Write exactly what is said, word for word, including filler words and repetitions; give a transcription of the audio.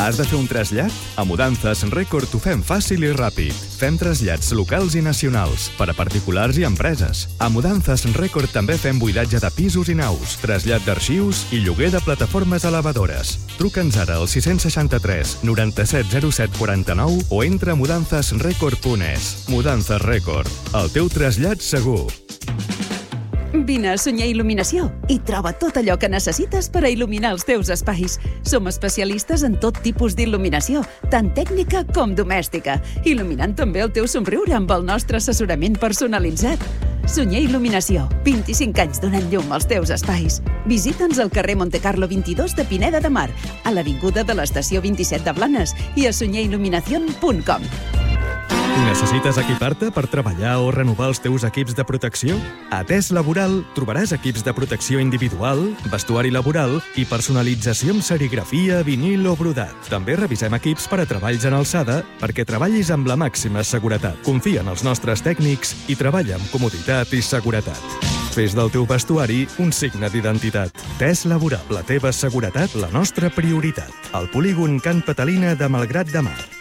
Has de fer un trasllat? A Mudances Record ho fem fàcil i ràpid. Fem trasllats locals i nacionals, per a particulars i empreses. A Mudances Record també fem buidatge de pisos i naus, trasllat d'arxius i lloguer de plataformes elevadores. Truca'ns ara al sis seixanta-tres noranta-set zero set quaranta-nou o entra a mudances record punt es. Mudances Record, el teu trasllat segur. Vine a Sunyer Il·luminació i troba tot allò que necessites per a il·luminar els teus espais. Som especialistes en tot tipus d'il·luminació, tant tècnica com domèstica, il·luminant també el teu somriure amb el nostre assessorament personalitzat. Sunyer Il·luminació, vint-i-cinc anys donant llum als teus espais. Visita'ns al carrer Montecarlo vint-i-dos de Pineda de Mar, a l'avinguda de l'estació vint-i-set de Blanes i a sunyer il·luminación punt com. Necessites equipar-te per treballar o renovar els teus equips de protecció? A Tes Laboral trobaràs equips de protecció individual, vestuari laboral i personalització amb serigrafia, vinil o brodat. També revisem equips per a treballs en alçada perquè treballis amb la màxima seguretat. Confia en els nostres tècnics i treballa amb comoditat i seguretat. Fes del teu vestuari un signe d'identitat. Tes Laboral, la teva seguretat, la nostra prioritat. Al polígon Can Petalina de Malgrat de Mar.